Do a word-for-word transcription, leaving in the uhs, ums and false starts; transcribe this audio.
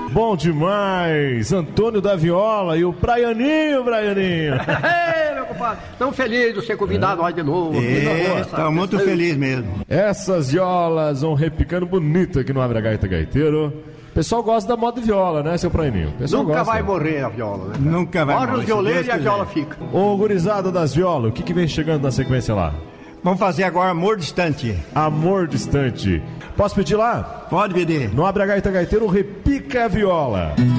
Bom demais! Antônio da Viola e o Braianinho, Braianinho. Ei, meu compadre, tão feliz de ser convidado nós de novo. É, tá muito feliz mesmo. Essas violas vão repicando bonito aqui no Abre a Gaita Gaiteiro. O pessoal gosta da moda de viola, né, seu Braianinho? Nunca gosta. vai morrer a viola, né? Nunca vai morrer. Morre os violeiros e a viola quiser. fica. Ô, gurizada das violas, o que, que vem chegando na sequência lá? Vamos fazer agora Amor Distante. Amor Distante. Posso pedir lá? Pode pedir. No Abre a Gaita Gaiteiro, repica a viola.